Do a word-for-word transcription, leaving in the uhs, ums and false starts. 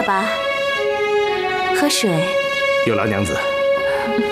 了吧？喝水。 有劳娘子。